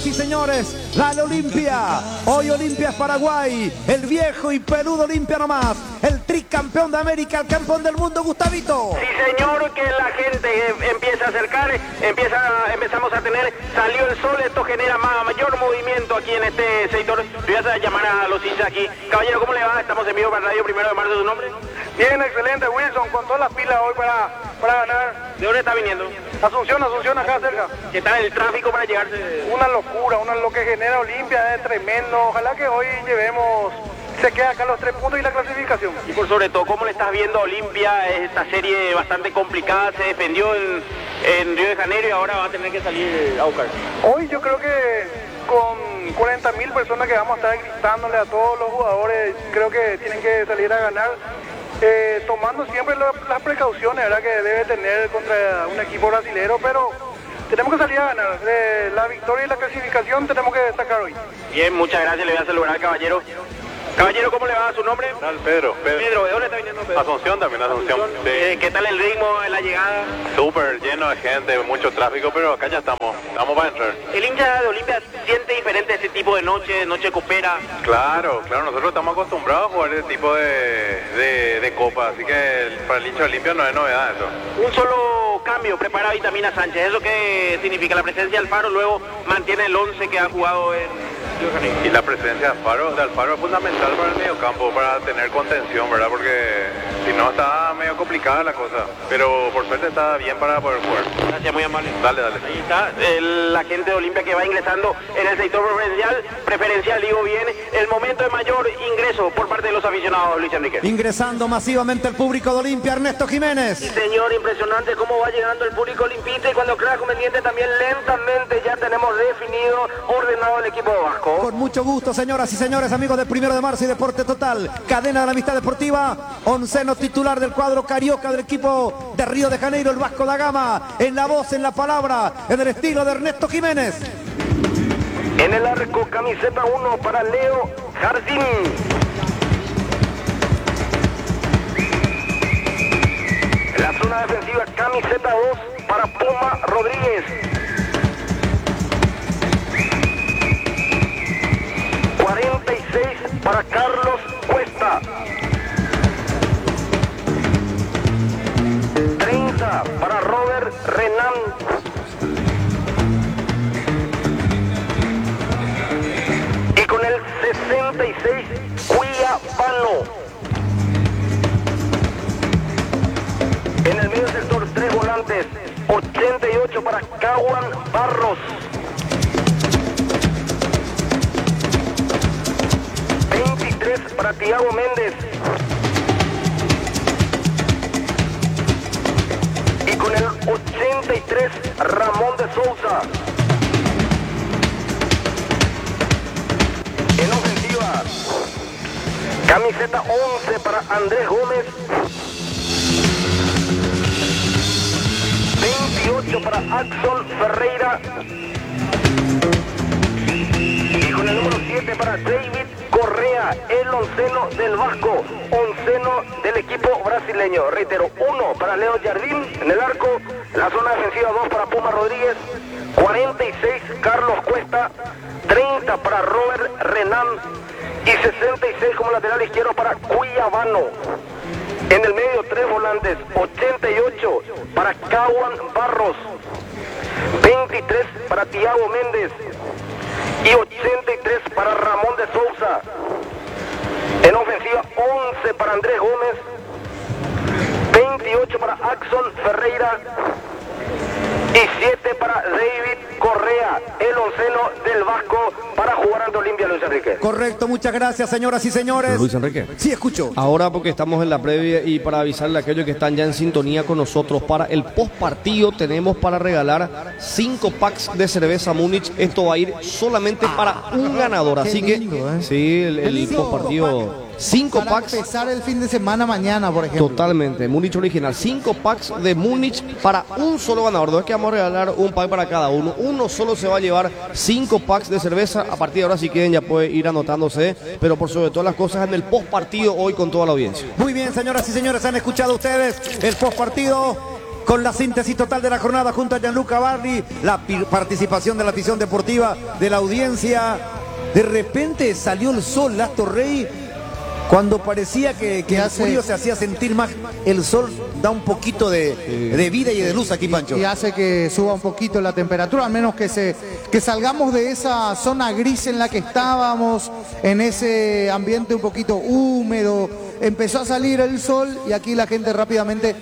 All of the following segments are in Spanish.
Señoras y señores, dale Olimpia. Hoy Olimpia es Paraguay, el viejo y peludo Olimpia nomás, el tricampeón de América, el campeón del mundo, Gustavito. Sí, señor, que la gente empieza a acercar, empezamos a tener, salió el sol, esto genera mayor movimiento aquí en este sector. Voy a llamar a los hinchas aquí. Caballero, ¿cómo le va? Estamos en vivo para Radio 1 de Marzo, ¿su nombre? Bien, excelente, Wilson, con todas las pilas hoy para ganar. ¿De dónde está viniendo? Asunción, acá cerca. ¿Qué tal el tráfico para llegarse? Una locura, lo que genera Olimpia es tremendo. Ojalá que hoy se quede acá los 3 puntos y la clasificación. Y por sobre todo, ¿cómo le estás viendo a Olimpia? Esta serie bastante complicada, se defendió en Río de Janeiro y ahora va a tener que salir a buscar. Hoy yo creo que con 40.000 personas que vamos a estar gritándole a todos los jugadores, creo que tienen que salir a ganar. Tomando siempre las precauciones, ¿verdad?, que debe tener contra un equipo brasilero, pero tenemos que salir a ganar. La victoria y la clasificación tenemos que destacar hoy. Bien, muchas gracias, le voy a saludar al caballero. Caballero, ¿cómo le va? ¿Su nombre? Pedro. Pedro, ¿de dónde está viniendo Pedro? Asunción también, Asunción. Sí. ¿Qué tal el ritmo de la llegada? Súper lleno de gente, mucho tráfico, pero acá ya estamos para entrar. ¿El hincha de Olimpia siente diferente este tipo de noche copera? Claro, nosotros estamos acostumbrados a jugar este tipo de copa, así que para el hincha de Olimpia no es novedad eso. Un solo cambio, prepara Vitamina Sánchez, ¿eso qué significa? La presencia de Alfaro luego mantiene el 11 que ha jugado en... Y la presencia de Alfaro es fundamental para el mediocampo, para tener contención, ¿verdad? Porque si no está medio complicada la cosa, pero por suerte está bien para poder jugar. Gracias, muy amable. Dale. Ahí está la gente de Olimpia que va ingresando en el sector preferencial, digo bien, el momento de mayor ingreso por parte de los aficionados, Luis Enrique. Ingresando masivamente el público de Olimpia, Ernesto Jiménez. Sí, señor, impresionante cómo va llegando el público olimpista y cuando crea conveniente también lentamente ya tenemos definido, ordenado el equipo vasco. Con mucho gusto, señoras y señores, amigos de 1 de Marzo y Deporte Total, cadena de la amistad deportiva, onceno titular del cuadro carioca del equipo de Río de Janeiro, el Vasco da Gama, en la voz, en la palabra, en el estilo de Ernesto Jiménez. En el arco, camiseta 1 para Leo Jardín. En la zona defensiva, camiseta 2 para Puma Rodríguez. 46 para Carlos Cuesta. 30 para Robert Renan. Y con el 66, Cuiabano. En el medio sector, 3 volantes. 88 para Caguan Barros. 23 para Tiago Méndez. Y con el 83, Ramón de Sousa. En ofensiva, camiseta 11 para Andrés Gómez. 28 para Axel Ferreira. Y con el número 7 para David Correa, el onceno del Vasco, onceno del equipo brasileño. Reitero, 1 para Leo Jardín en el arco, la zona defensiva 2 para Puma Rodríguez, 46 Carlos Cuesta, 30 para Robert Renan y 66 como lateral izquierdo para Cuiabano. En el medio 3 volantes, 88 para Caguan Barros, 23 para Tiago Méndez y 83 para Ramón de Sousa. En ofensiva 11 para Andrés Gómez, 28 para Axel Ferreira y 7 para David Correa, el onceno del Vasco para jugar ante Olimpia, Luis Enrique. Correcto, muchas gracias, señoras y señores. Luis Enrique. Sí, escucho. Ahora, porque estamos en la previa y para avisarle a aquellos que están ya en sintonía con nosotros, para el post partido tenemos para regalar 5 packs de cerveza Múnich. Esto va a ir solamente para un ganador, así lindo, que sí, el post partido. 5 Para packs. empezar el fin de semana mañana, por ejemplo. Totalmente, Múnich original. 5 packs de Múnich para un solo ganador. No es que vamos a regalar un pack para cada uno. Uno solo se va a llevar 5 packs de cerveza. A partir de ahora, si quieren, ya puede ir anotándose. Pero por sobre todas las cosas, en el post partido hoy con toda la audiencia. Muy bien, señoras y señores, han escuchado ustedes el post partido. con la síntesis total de la jornada junto a Gianluca Barri, la participación de la afición deportiva, de la audiencia. De repente salió el sol, Astor Rey, cuando parecía que el frío se hacía sentir más. El sol da un poquito de vida y de luz aquí, Pancho. Y hace que suba un poquito la temperatura, al menos que salgamos de esa zona gris en la que estábamos, en ese ambiente un poquito húmedo. Empezó a salir el sol y aquí la gente rápidamente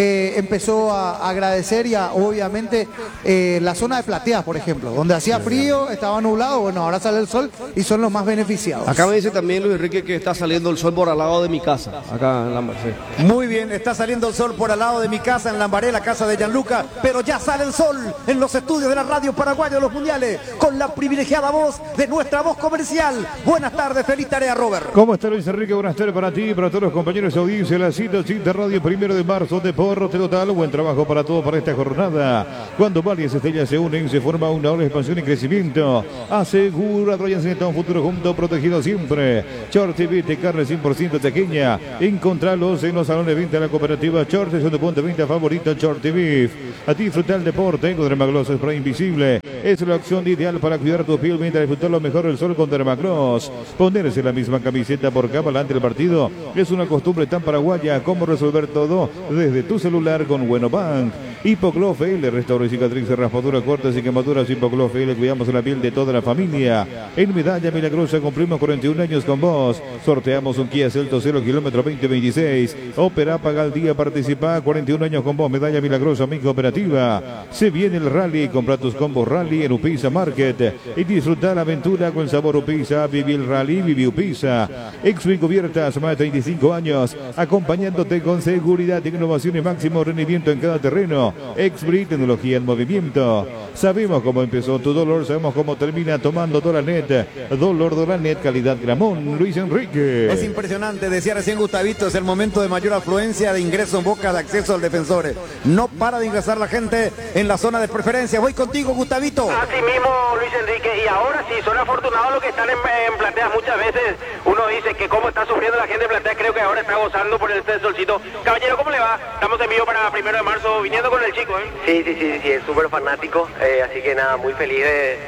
empezó a agradecer y obviamente la zona de Plateas, por ejemplo, donde hacía frío, estaba nublado, bueno, ahora sale el sol y son los más beneficiados. Acá me dice también Luis Enrique que está saliendo el sol por al lado de mi casa, acá en Lambaré. Sí. Muy bien, está saliendo el sol por al lado de mi casa en Lambaré, la casa de Gianluca, pero ya sale el sol en los estudios de la radio paraguaya de los mundiales, con la privilegiada voz de nuestra voz comercial. Buenas tardes, feliz tarea, Robert. ¿Cómo está Luis Enrique? Buenas tardes para ti, para todos los compañeros de audiencia, la cita Radio 1 de marzo, Deporte Total, buen trabajo para todos para esta jornada. Cuando varias estrellas se unen, se forma una ola de expansión y crecimiento. Asegura Troyans un futuro junto, protegido siempre. Short TV de carne 100% tequeña. Encontralos en los salones de venta de la cooperativa Short, es tu punto de venta favorito, Short TV. A disfrutar el deporte con Dermagloss Spray Invisible. Es la opción ideal para cuidar tu piel mientras disfrutar lo mejor del sol con Dermagloss. Ponerse la misma camiseta por capa delante del partido es una costumbre tan paraguaya como resolver todo desde tu celular con Buenobank. Hipogloss FL, restauro y cicatrices, raspaduras, cortes y quemaduras. Hipogloss FL, cuidamos la piel de toda la familia. En Medalla Milagrosa cumplimos 41 años con vos. Sorteamos un Kia Celto 0 kilómetro 2026. Opera, paga al día, participa. 41 años con vos, Medalla Milagrosa, amiga operativa. Se viene el rally, compra tus combos rally en Upisa Market y disfrutar la aventura con sabor Upisa. Viví el rally, viví Upisa. Expo cubiertas, más de 35 años, acompañándote con seguridad, innovación y máximo rendimiento en cada terreno. Expri, tecnología en movimiento. Sabemos cómo empezó tu dolor, sabemos cómo termina tomando Dolanet. Dolor Dolanet, calidad Gramón. Luis Enrique. Es impresionante, decía recién Gustavito, es el momento de mayor afluencia de ingreso en boca de acceso al defensor. No para de ingresar la gente en la zona de preferencia. Voy contigo, Gustavito. Así mismo, Luis Enrique, y ahora sí, son afortunados los que están en Plateas. Muchas veces uno dice que cómo está sufriendo la gente de Plateas, creo que ahora está gozando por este solcito. Caballero, ¿cómo le va? Estamos en vivo para 1 de marzo, viniendo con el chico, ¿eh? Sí, es súper fanático, así que nada, muy feliz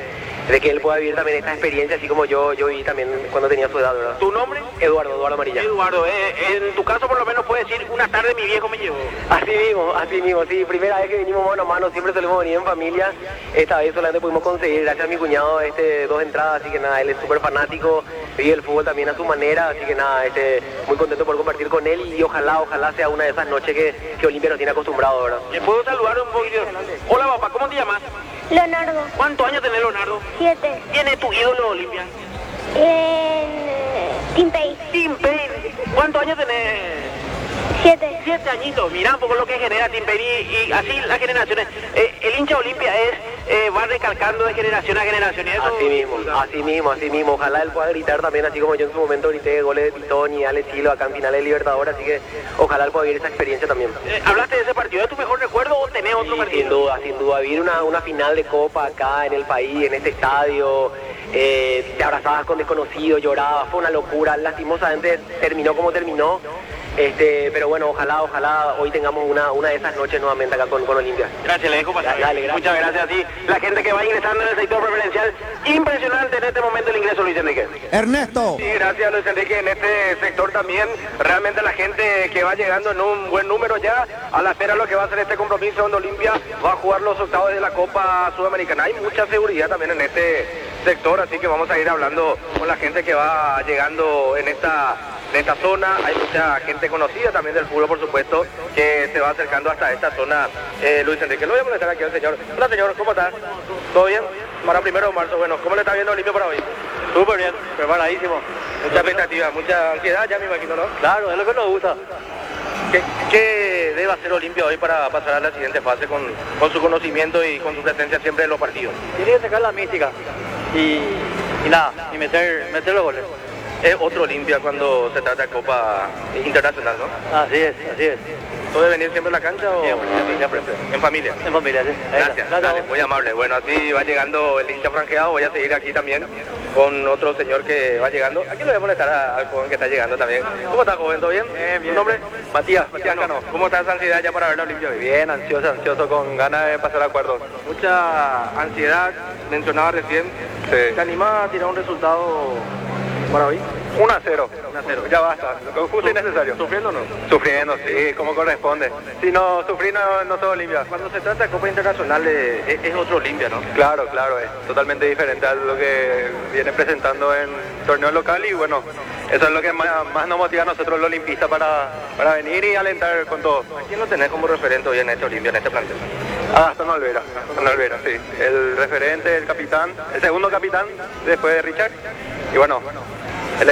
de que él pueda vivir también esta experiencia, así como yo viví también cuando tenía su edad, ¿verdad? ¿Tu nombre? Eduardo Amarilla. Eduardo, en tu caso por lo menos puedes decir, una tarde mi viejo me llevó. Así mismo, sí, primera vez que vinimos mano a mano, siempre solemos venir en familia, esta vez solamente pudimos conseguir, gracias a mi cuñado, 2 entradas, así que nada, él es súper fanático, vive el fútbol también a su manera, así que nada, muy contento por compartir con él y ojalá sea una de esas noches que Olimpia nos tiene acostumbrado, ¿verdad? ¿Le puedo saludar un poquito? Hola papá, ¿cómo te llamas? Leonardo. ¿Cuántos años tenés, Leonardo? 7. ¿Quién es tu ídolo, Olimpia? Tim Payne. Tim Payne. ¿Cuántos años tenés? 7. 7 añitos. Mirá un poco lo que genera Tim Payne y así las generaciones. El hincha Olimpia va recalcando de generación a generación. Y eso... Así mismo. Ojalá él pueda gritar también, así como yo en su momento grité goles de Pitón y Ale Chilo acá en finales de Libertadores, así que ojalá él pueda vivir esa experiencia también. ¿Hablaste de ese partido? ¿Es tu mejor recuerdo o tenés otro partido? Sin duda. Vivir una final de Copa acá en el país, en este estadio, te abrazabas con desconocidos, llorabas, fue una locura. Lastimosamente terminó como terminó. Pero bueno, ojalá hoy tengamos una de esas noches nuevamente acá con Olimpia. Gracias, le dejo pasar. Dale, gracias. Muchas gracias a ti. La gente que va ingresando en el sector preferencial, impresionante en este momento el ingreso, Luis Enrique. Ernesto. Sí, gracias, Luis Enrique. En este sector también, realmente la gente que va llegando en un buen número ya, a la espera de lo que va a ser este compromiso donde Olimpia va a jugar los octavos de la Copa Sudamericana. Hay mucha seguridad también en este sector, así que vamos a ir hablando con la gente que va llegando en esta zona. Hay mucha gente conocida también del fútbol, por supuesto, que se va acercando hasta esta zona. Luis Enrique, lo voy a molestar aquí al señor. Hola señor, ¿cómo está? ¿Todo bien? Para 1 de marzo, bueno, ¿cómo le está viendo Olimpia para hoy? Súper bien, preparadísimo. Mucha expectativa, mucha ansiedad ya me imagino, ¿no? Claro, es lo que nos gusta. ¿Qué debe hacer Olimpia hoy para pasar a la siguiente fase con su conocimiento y con su presencia siempre en los partidos? Tiene que sacar la mística y nada, y meter los goles. Es otro Olimpia cuando se trata de Copa Internacional, ¿no? Así es, así es. ¿Puede venir siempre a la cancha o Siempre. en familia? En familia, sí. Gracias, dale, muy amable. Bueno, así va llegando el hincha franjeado, voy a seguir aquí también con otro señor que va llegando. Aquí le voy a molestar al joven que está llegando también. ¿Cómo está, joven? ¿Todo bien? Bien. ¿Tu nombre? Matías Cano. ¿Cómo está esa ansiedad ya para ver la Olimpia hoy? Bien, ansioso, con ganas de pasar acuerdos. Mucha ansiedad, mencionaba recién. Sí. ¿Te animás a tirar un resultado para hoy? 1-0. 1-0. Ya basta, lo justo y necesario. ¿Sufriendo o no? Sufriendo, sí, como corresponde. Si no sufrí, no soy Olimpia. Cuando se trata de Copa Internacional es otro Olimpia, ¿no? Claro, es totalmente diferente a lo que viene presentando en torneo local y bueno, eso es lo que más nos motiva a nosotros los olimpistas para venir y alentar con todo. ¿A quién lo tenés como referente hoy en este Olimpia, en este plantel? Gastón Olvera, sí. El referente, el capitán, el segundo capitán después de Richard. Y bueno, él es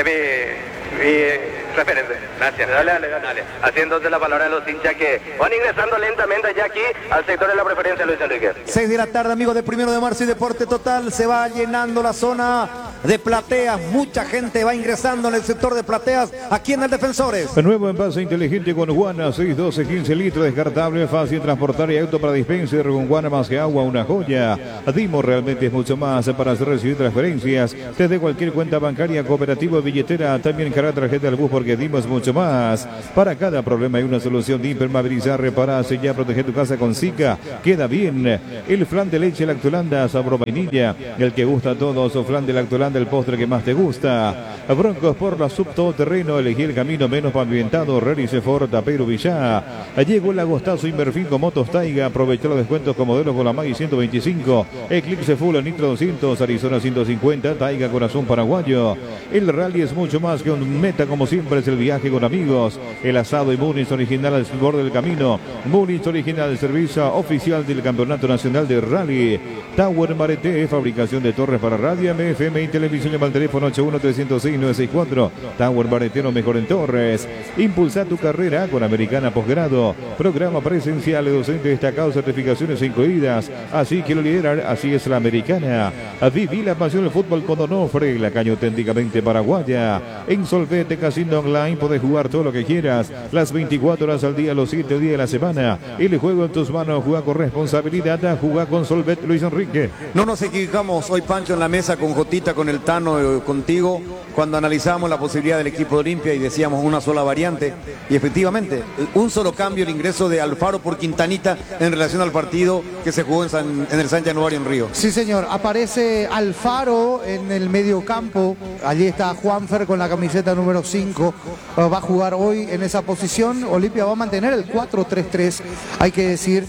mi referente. Gracias. Dale. Así entonces la palabra de los hinchas que van ingresando lentamente ya aquí al sector de la preferencia, Luis Enrique. 6 de la tarde, amigos de Primero de Marzo y Deporte Total. Se va llenando la zona de plateas. Mucha gente va ingresando en el sector de plateas aquí en el Defensores. El nuevo envase inteligente con Guana, 612, 15 litros, descartable, fácil transportar y auto para dispenser. Con Guana más que agua, una joya. Dimo realmente es mucho más para hacer recibir transferencias desde cualquier cuenta bancaria, cooperativa, billetera. También cargar tarjeta al bus porque Dimo es mucho más. Para cada problema hay una solución. Impermeabilizar, reparar, sellar, proteger tu casa con Zika. Queda bien. El flan de leche Lactolanda, sabor vainilla. El que gusta a todos, o flan de Lactolanda, el postre que más te gusta. Broncos por la sub todoterreno, elegí el camino menos pavimentado. Realice Ford, Tapero, Villá. Llegó el agostazo Inverfil con motos Taiga. Aprovechó los descuentos con modelos con la Maggi 125. Eclipse Full Nitro 200, Arizona 150, Taiga Corazón Paraguayo. El rally es mucho más que un meta, como siempre es el viaje con amigos. El asado y Múnich original al borde del camino. Múnich original, servicio oficial del Campeonato Nacional de Rally. Tower Marete, fabricación de torres para radio, FM y televisión. Llama al teléfono 81-306-964. Tower Marete, lo mejor en torres. Impulsa tu carrera con Americana Posgrado. Programa presencial de docente destacado, certificaciones incluidas. Así que lo lideran, así es la Americana. Viví la pasión del fútbol con Donofre, la caña auténticamente paraguaya. En Solvete Casino Online podés jugar todo lo que quieras, las 24 horas al día, los 7 días de la semana. El juego en tus manos, juega con responsabilidad, juega con Solvet. Luis Enrique. No nos equivocamos hoy, Pancho, en la mesa con Jotita, con el Tano, contigo, cuando analizamos la posibilidad del equipo de Olimpia y decíamos una sola variante. Y efectivamente, un solo cambio, el ingreso de Alfaro por Quintanita en relación al partido que se jugó en el San Januario en Río. Sí, señor. Aparece Alfaro en el medio campo. Allí está Juanfer con la camiseta número 5. Va a jugar hoy en esa posición. Olimpia va a mantener el 4-3-3, hay que decir.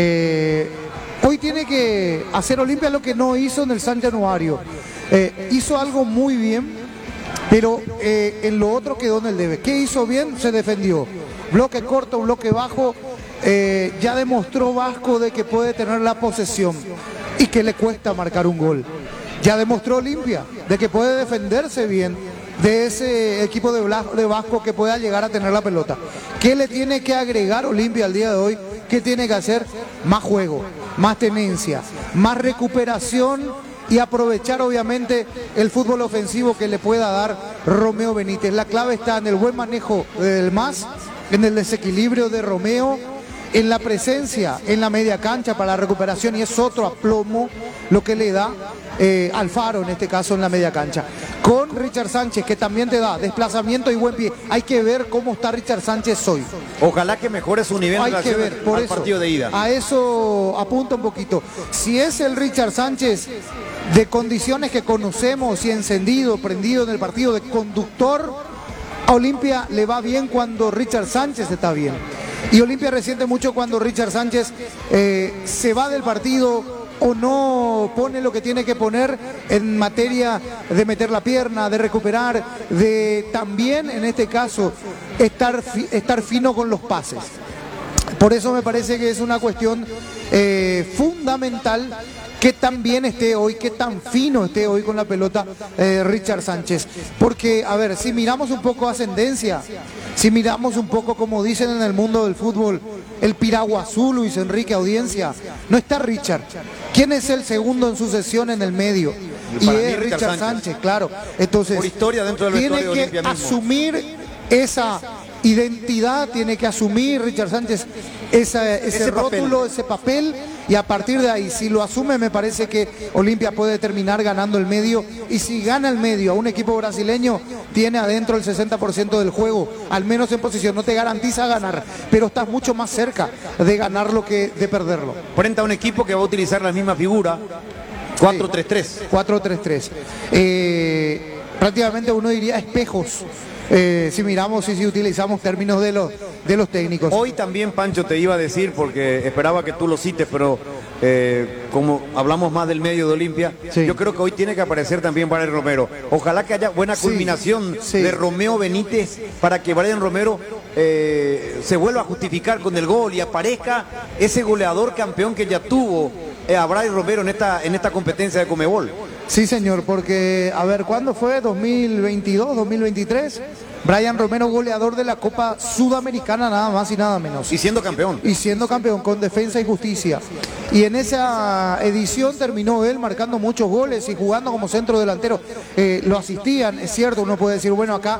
Hoy tiene que hacer Olimpia lo que no hizo en el San Januario. Hizo algo muy bien, pero en lo otro quedó en el debe. ¿Qué hizo bien? Se defendió. Bloque corto, bloque bajo. Ya demostró Vasco de que puede tener la posesión y que le cuesta marcar un gol. Ya demostró Olimpia de que puede defenderse bien de ese equipo de Vasco que pueda llegar a tener la pelota. ¿Qué le tiene que agregar Olimpia al día de hoy? ¿Qué tiene que hacer? Más juego, más tenencia, más recuperación y aprovechar obviamente el fútbol ofensivo que le pueda dar Romeo Benítez. La clave está en el buen manejo del MAS, en el desequilibrio de Romeo, en la presencia en la media cancha para la recuperación, y es otro aplomo lo que le da Alfaro en este caso en la media cancha. Con Richard Sánchez, que también te da desplazamiento y buen pie. Hay que ver cómo está Richard Sánchez hoy. Ojalá que mejore su nivel Hay que ver, por al eso, partido de ida. A eso apunta un poquito. Si es el Richard Sánchez de condiciones que conocemos y encendido, prendido en el partido de conductor, a Olimpia le va bien cuando Richard Sánchez está bien. Y Olimpia resiente mucho cuando Richard Sánchez se va del partido o no pone lo que tiene que poner en materia de meter la pierna, de recuperar, de también en este caso estar fino con los pases. Por eso me parece que es una cuestión fundamental que tan bien esté hoy, que tan fino esté hoy con la pelota Richard Sánchez. Porque, a ver, si miramos un poco ascendencia, si miramos un poco, como dicen en el mundo del fútbol, el piragua azul, Luis Enrique, audiencia, no está Richard. ¿Quién es el segundo en sucesión en el medio? y Para mí, es Richard Sánchez, claro. Entonces, por historia dentro del tiene vestuario de que Olimpia mismo. asumir esa identidad, tiene que asumir Richard Sánchez ese rótulo, papel. ese papel, y a partir de ahí, si lo asume, me parece que Olimpia puede terminar ganando el medio, y si gana el medio a un equipo brasileño, tiene adentro el 60% del juego, al menos en posición. No te garantiza ganar, pero estás mucho más cerca de ganarlo que de perderlo. Frente a un equipo que va a utilizar la misma figura, 4-3-3. 4-3-3. Prácticamente uno diría espejos. Si miramos y si utilizamos términos de los técnicos. Hoy también, Pancho, te iba a decir, porque esperaba que tú lo cites, pero como hablamos más del medio de Olimpia, Sí. yo creo que hoy tiene que aparecer también Brian Romero. Ojalá que haya buena Sí, culminación sí. de Romeo Benítez para que Brian Romero se vuelva a justificar con el gol y aparezca ese goleador campeón que ya tuvo a Brian Romero en esta competencia de Conmebol. Sí, señor, porque, a ver, ¿cuándo fue? ¿2022, 2023? Brian Romero, goleador de la Copa Sudamericana, nada más y nada menos. Y siendo campeón. Y siendo campeón con Defensa y Justicia. Y en esa edición terminó él marcando muchos goles y jugando como centro delantero. Lo asistían, es cierto, uno puede decir, bueno, acá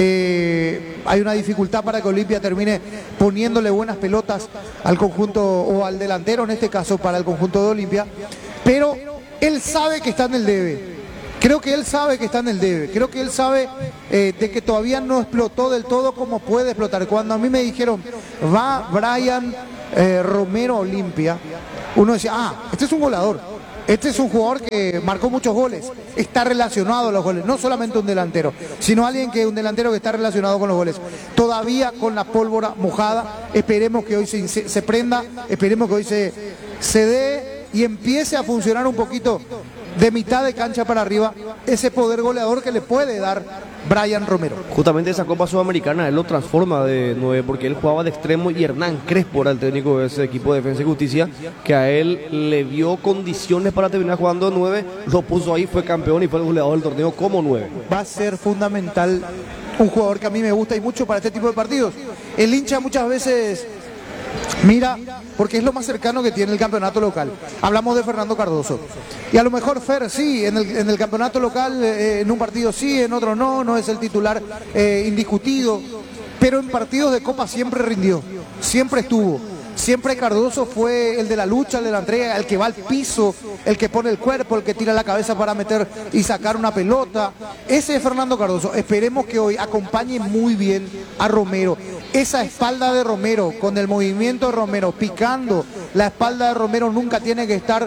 hay una dificultad para que Olimpia termine poniéndole buenas pelotas al conjunto, o al delantero en este caso, para el conjunto de Olimpia. Pero él sabe que está en el debe. Creo que él sabe que está en el debe. Creo que él sabe de que todavía no explotó del todo como puede explotar. Cuando a mí me dijeron, va Brian Romero a Olimpia, uno decía, este es un goleador. Este es un jugador que marcó muchos goles. Está relacionado a los goles. No solamente un delantero, sino un delantero que está relacionado con los goles. Todavía con la pólvora mojada. Esperemos que hoy se prenda. Esperemos que hoy se dé y empiece a funcionar un poquito de mitad de cancha para arriba ese poder goleador que le puede dar Brian Romero. Justamente esa Copa Sudamericana él lo transforma de 9 porque él jugaba de extremo y Hernán Crespo era el técnico de ese equipo de Defensa y Justicia, que a él le dio condiciones para terminar jugando de 9, lo puso ahí, fue campeón y fue el goleador del torneo como 9. Va a ser fundamental, un jugador que a mí me gusta y mucho para este tipo de partidos. El hincha muchas veces mira, porque es lo más cercano que tiene el campeonato local. Hablamos de Fernando Cardoso. Y a lo mejor Fer sí, en el campeonato local, en un partido sí, en otro no es el titular indiscutido. Pero en partidos de Copa siempre rindió, siempre estuvo. Siempre Cardoso fue el de la lucha, el de la entrega, el que va al piso, el que pone el cuerpo, el que tira la cabeza para meter y sacar una pelota. Ese es Fernando Cardoso. Esperemos que hoy acompañe muy bien a Romero. Esa espalda de Romero, con el movimiento de Romero, picando la espalda de Romero, nunca tiene que estar,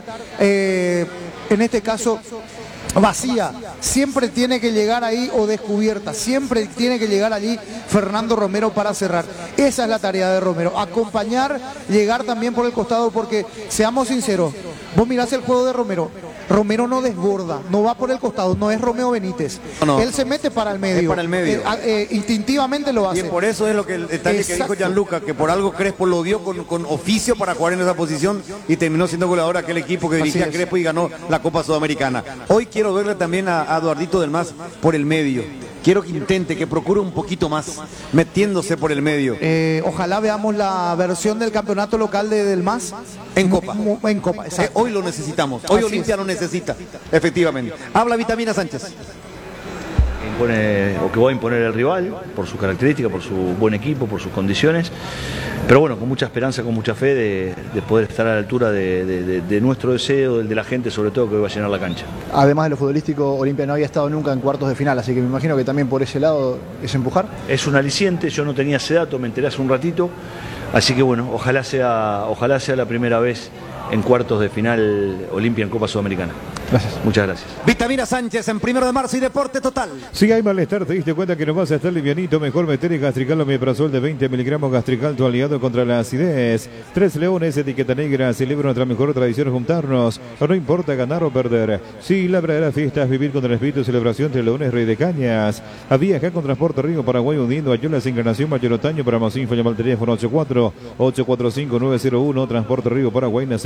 en este caso, vacía. Siempre tiene que llegar ahí o descubierta. Siempre tiene que llegar allí Fernando Romero para cerrar. Esa es la tarea de Romero. Acompañar, llegar también por el costado, porque seamos sinceros, vos mirás el juego de Romero. Romero no desborda, no va por el costado, no es Romeo Benítez. No. Él se mete para el medio. Es para el medio. Instintivamente lo hace. Y por eso es lo que el detalle que dijo Gianluca, que por algo Crespo lo dio con oficio para jugar en esa posición y terminó siendo goleador aquel equipo que dirigía Crespo y ganó la Copa Sudamericana. Hoy quiero verle también a Eduardito del Mas por el medio. Quiero que intente, que procure un poquito más, metiéndose por el medio. Ojalá veamos la versión del campeonato local del MAS en Copa. En Copa, exacto. Hoy lo necesitamos, hoy Así Olimpia es. lo necesita, efectivamente. Habla Vitamina Sánchez. Impone, o que va a imponer el rival por sus características, por su buen equipo, por sus condiciones, pero bueno, con mucha esperanza, con mucha fe de poder estar a la altura de nuestro deseo, del de la gente, sobre todo, que hoy va a llenar la cancha. Además de lo futbolístico, Olimpia no había estado nunca en cuartos de final, así que me imagino que también por ese lado es empujar. Es un aliciente, yo no tenía ese dato, me enteré hace un ratito, así que bueno, ojalá sea la primera vez en cuartos de final Olimpia en Copa Sudamericana. Gracias. Muchas gracias. Vitamina Sánchez en 1 de marzo y Deporte Total. Si hay malestar, te diste cuenta que no vas a estar livianito, mejor meter el Gastrical Omeprazol de 20 miligramos Gastrical, tu aliado contra la acidez. 3 Leones, etiqueta negra, celebra nuestra mejor tradición juntarnos, no importa ganar o perder. Sí, la verdadera fiesta es vivir con el espíritu de celebración entre Leones Rey de Cañas. Viaja con Transporte Río Paraguay uniendo a Yolas Encarnación Mayor Otaño. Para más info llama al teléfono 84-845-901, Transporte Río Paraguay, nacimos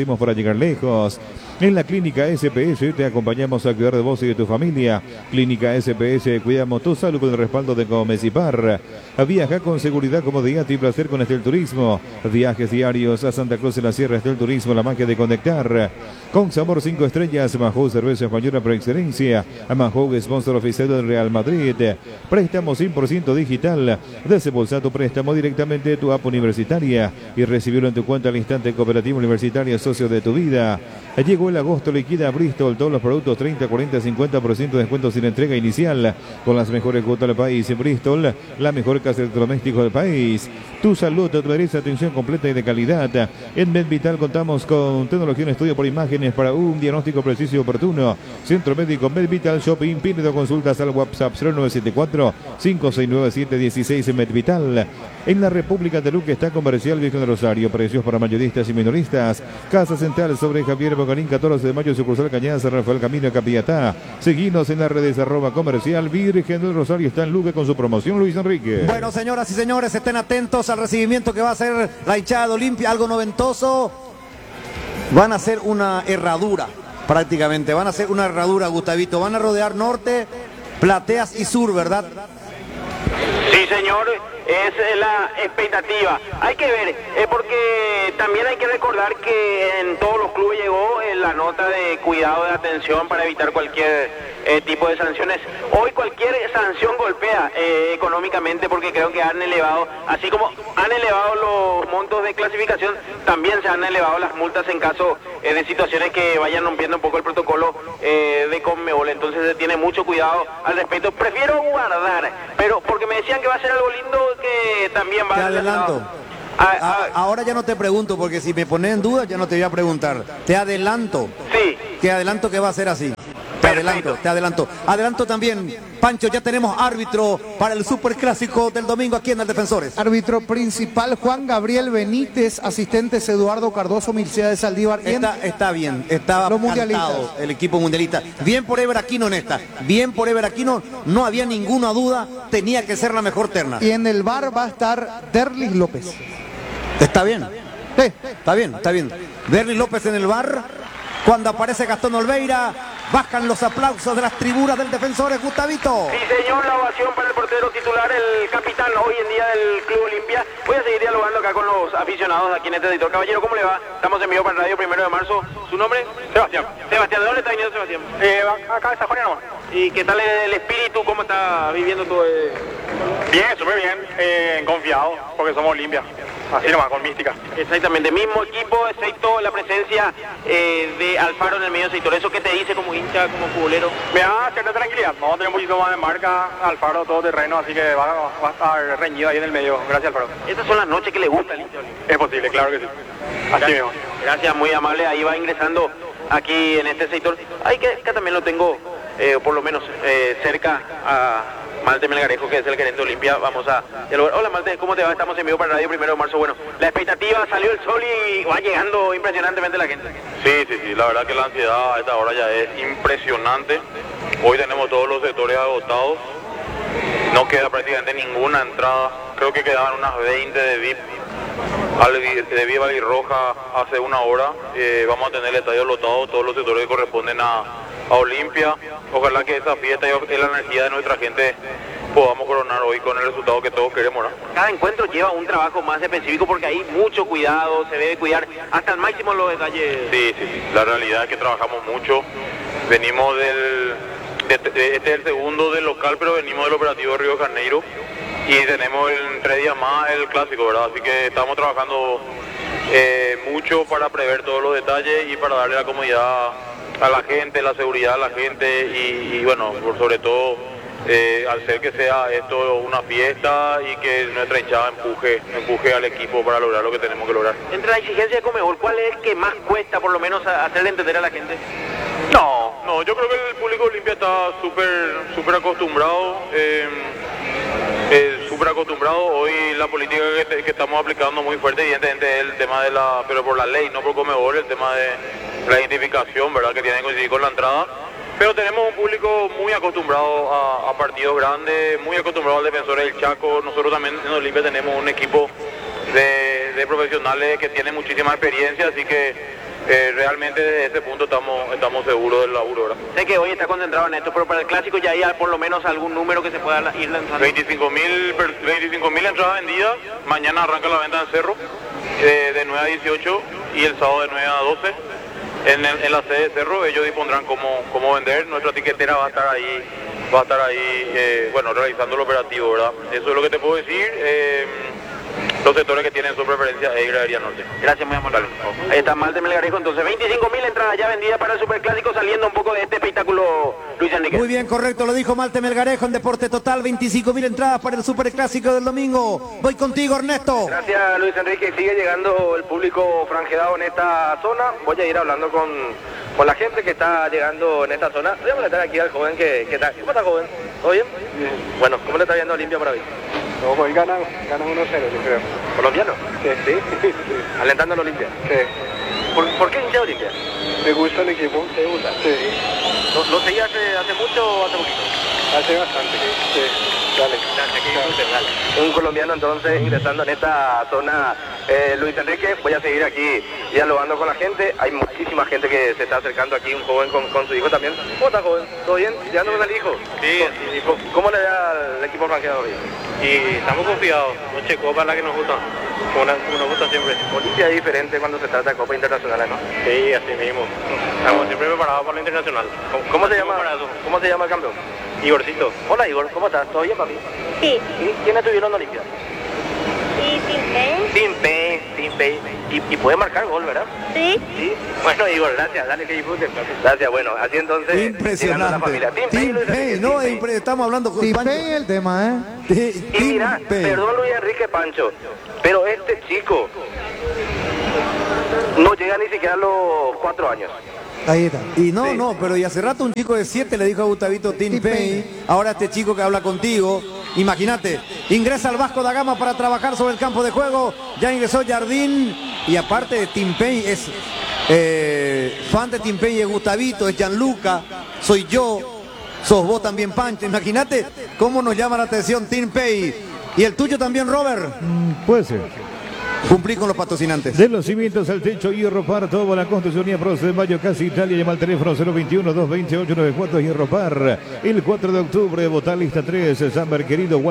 nacimos para llegar lejos. En la Clínica SPS te acompañamos a cuidar de vos y de tu familia. Clínica SPS, cuidamos tu salud con el respaldo de Comecipar. Viaja con seguridad, comodidad y placer con Estel Turismo. Viajes diarios a Santa Cruz de la Sierra, Estel Turismo, la magia de conectar. Con sabor 5 estrellas, Mahou, cerveza española por excelencia. Mahou, sponsor oficial del Real Madrid. Préstamo 100% digital. Desembolsa tu préstamo directamente de tu app universitaria y recibirlo en tu cuenta al instante. Cooperativa Universitaria, socio de tu vida. Llegó el agosto, liquida Bristol, todos los productos 30, 40, 50% de descuento sin entrega inicial, con las mejores cuotas del país. En Bristol, la mejor casa de electrodomésticos del país. Tu salud te merece atención completa y de calidad. En MedVital contamos con tecnología en estudio por imágenes para un diagnóstico preciso y oportuno. Centro Médico MedVital Shopping, pide consultas al WhatsApp 0974-569716 en MedVital. En la República de Luque está Comercial Virgen de Rosario, precios para mayoristas y minoristas. Casa Central sobre Javier Bogarín, 14 de mayo, sucursal Cañada, San Rafael Camino, Capiatá. Seguinos en las redes @Comercial Virgen del Rosario. Está en Luque con su promoción, Luis Enrique. Bueno, señoras y señores, estén atentos al recibimiento que va a hacer la hinchada de Olimpia, algo noventoso. Van a hacer una herradura, prácticamente. Van a hacer una herradura, Gustavito. Van a rodear norte, plateas y sur, ¿verdad? Sí, señor, es la expectativa. Hay que ver, porque también hay que recordar que en todos los clubes llegó la nota de cuidado de atención para evitar cualquier tipo de sanciones. Hoy cualquier sanción golpea económicamente, porque creo que han elevado, así como han elevado los montos de clasificación, también se han elevado las multas en caso de situaciones que vayan rompiendo un poco el protocolo de Conmebol. Entonces se tiene mucho cuidado al respecto. Prefiero guardar, pero porque me decían que va a ser algo lindo, que también va a... Te adelanto. Ahora ya no te pregunto, porque si me pones en duda ya no te voy a preguntar. Te adelanto. Sí. Te adelanto que va a ser así. Te adelanto. Adelanto también, Pancho, ya tenemos árbitro para el superclásico del domingo aquí en el Defensores. Árbitro principal Juan Gabriel Benítez, asistentes Eduardo Cardoso, Mircea de Saldívar. Está bien, estaba cantado el equipo mundialista. Bien por Ever Aquino en esta. Bien por Ever Aquino, no había ninguna duda, tenía que ser la mejor terna. Y en el bar va a estar Derlis López. Está bien. Sí, está bien. Derlis López en el bar. Cuando aparece Gastón Olveira, bajan los aplausos de las tribunas del Defensores, Gustavito. Sí, señor, la ovación para el portero titular, el capitán hoy en día del Club Olimpia. Voy a seguir dialogando acá con los aficionados aquí en este editor. Caballero, ¿cómo le va? Estamos en vivo para Radio 1 de marzo. ¿Su nombre? Sebastián. Sebastián, ¿de dónde está viniendo Sebastián? Acá de Sajonia nomás. ¿Y qué tal el espíritu? ¿Cómo está viviendo todo? Bien, súper bien, confiado, porque somos Olimpia. Así nomás, con mística. Exactamente, mismo equipo, excepto la presencia de Alfaro en el medio sector. ¿Eso qué te dice como hincha, como futbolero? Me da cierta tranquilidad. Vamos a tener un poquito más de marca, Alfaro todo terreno, así que va a estar reñido ahí en el medio. Gracias, Alfaro. Estas son las noches que le gusta al hincha. Es posible, claro que sí. Así mismo. Gracias, muy amable. Ahí va ingresando aquí en este sector. Hay que acá también lo tengo, por lo menos, cerca a Malte Melgarejo, que es el gerente de Olimpia. Vamos a dialogar. Hola Malte, ¿cómo te va? Estamos en vivo para Radio 1 de marzo. Bueno, la expectativa, salió el sol y va llegando impresionantemente la gente. Sí, la verdad que la ansiedad a esta hora ya es impresionante. Hoy tenemos todos los sectores agotados. No queda prácticamente ninguna entrada. Creo que quedaban unas 20 de VIP. De VIP Albirroja hace una hora. Vamos a tener el estadio lotado, todos los sectores que corresponden a Olimpia. Ojalá que esa fiesta y la energía de nuestra gente podamos coronar hoy con el resultado que todos queremos, ¿no? Cada encuentro lleva un trabajo más específico porque hay mucho cuidado, se debe cuidar hasta el máximo los detalles. Sí, la realidad es que trabajamos mucho. Venimos este es el segundo del local, pero venimos del operativo de Río de Janeiro y tenemos en 3 días más el clásico, ¿verdad? Así que estamos trabajando mucho para prever todos los detalles y para darle la comodidad a la gente, la seguridad a la gente y bueno, por sobre todo al ser que sea esto una fiesta y que nuestra hinchada empuje al equipo para lograr lo que tenemos que lograr. Entre la exigencia de Conmebol, ¿cuál es el que más cuesta por lo menos hacerle entender a la gente? No, yo creo que el público Olimpia está súper acostumbrado. Súper acostumbrado. Hoy la política que estamos aplicando muy fuerte, evidentemente es el tema de pero por la ley, no por Conmebol, el tema de la identificación, ¿verdad? Que tiene que coincidir con la entrada. Pero tenemos un público muy acostumbrado a partidos grandes, muy acostumbrado al Defensor del Chaco. Nosotros también en Olimpia tenemos un equipo de profesionales que tienen muchísima experiencia, así que realmente desde ese punto estamos seguros del laburo, ¿verdad? Sé que hoy está concentrado en esto, pero para el clásico ya hay por lo menos algún número que se pueda ir lanzando. 25.000 entradas vendidas, mañana arranca la venta en Cerro, de 9 a 18 y el sábado de 9 a 12. En la sede de Cerro ellos dispondrán cómo vender, nuestra tiquetera va a estar ahí, bueno, realizando el operativo, ¿verdad? Eso es lo que te puedo decir. Los sectores que tienen su preferencia es Gradería Norte. Gracias, muy amable. Ahí está Malte Melgarejo, entonces 25.000 entradas ya vendidas para el Superclásico, saliendo un poco de este espectáculo, Luis Enrique. Muy bien, correcto, lo dijo Malte Melgarejo en Deporte Total, 25.000 entradas para el Superclásico del domingo. Voy contigo, Ernesto. Gracias, Luis Enrique. Sigue llegando el público franjedado en esta zona. Voy a ir hablando con la gente que está llegando en esta zona. Voy a molestar aquí al joven que está. ¿Cómo está, joven? ¿Todo bien? Bien. Bueno, ¿cómo le está viendo Olimpia para hoy? No, hoy ganan 1-0, yo creo. ¿Colombiano? Sí. Alentando a Olimpia. Sí. ¿Por qué hincha Olimpia? ¿Te gusta el equipo? ¿Te gusta? Sí. ¿Lo seguía hace mucho o hace poquito? Hace bastante. Sí. Dale. Gracias, que disfruten, dale. Un colombiano entonces ingresando en esta zona, Luis Enrique. Voy a seguir aquí dialogando con la gente. Hay muchísima gente que se está acercando aquí, un joven con su hijo también. ¿Cómo está, joven? ¿Todo bien? ¿Llegando con el hijo? Sí. ¿Cómo le da al equipo franqueado hoy? Y estamos confiados, noche copa la que nos gusta, como nos gusta siempre. Olimpia es diferente cuando se trata de copas internacionales, ¿no? Sí, así mismo. Estamos siempre preparados para lo internacional. ¿Cómo se llama el campeón? Igorcito. Hola, Igor, ¿cómo estás? ¿Todo bien, papi? Sí. ¿Quiénes estuvieron en Olimpia? Y Tim Payne. Y puede marcar gol, ¿verdad? Sí. Sí. Bueno, Igor, gracias. Dale que disfruten. Gracias, bueno, así entonces. Impresionante. La familia. Tim Payne, no, estamos hablando con Tim Pancho. Payne el tema, Y mira, Payne. perdón Luis Enrique Pancho, pero este chico no llega ni siquiera a los 4 años. Ahí está. Y no, pero y hace rato un chico de 7 le dijo a Gustavito Tim Payne, ahora este chico que habla contigo, imagínate, ingresa al Vasco da Gama para trabajar sobre el campo de juego, ya ingresó Jardín, y aparte de Tim Payne es fan de Tim Payne, es Gustavito, es Gianluca, soy yo, sos vos también, Pancho, imagínate cómo nos llama la atención Tim Payne, y el tuyo también, Robert. Puede ser. Cumplí con los patrocinantes. De los cimientos al techo, Hierro Par, toda la construcción y Proce de Mayo, casi Italia. Llama al teléfono 021-228-94 Hierro Par. El 4 de octubre, Botal Lista 3, Samber querido.